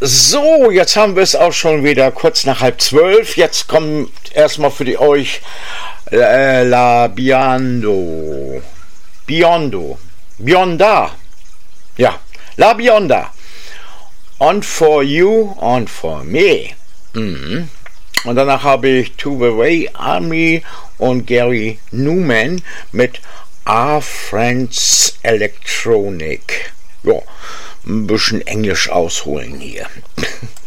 So, jetzt haben wir es auch schon wieder kurz nach 11:30. Jetzt kommt erstmal für euch La Bionda. Ja, La Bionda. On for you, on for me. Mhm. Und danach habe ich To the Way Army und Gary Newman mit Our Friends Electronic. Ja, ein bisschen Englisch ausholen hier.